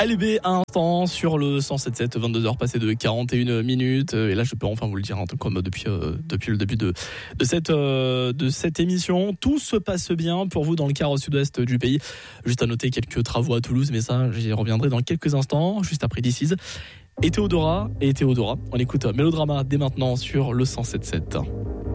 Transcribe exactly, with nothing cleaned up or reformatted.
L B à instant sur le cent sept virgule sept, vingt-deux heures passées de quarante et une minutes. Et là, je peux enfin vous le dire, hein, comme depuis, euh, depuis le début de, de, cette, euh, de cette émission. Tout se passe bien pour vous dans le quart au sud-ouest du pays. Juste à noter quelques travaux à Toulouse, mais ça, j'y reviendrai dans quelques instants, juste après This Is. Et Théodora, et Théodora. On écoute Mélodrama dès maintenant sur le cent sept virgule sept.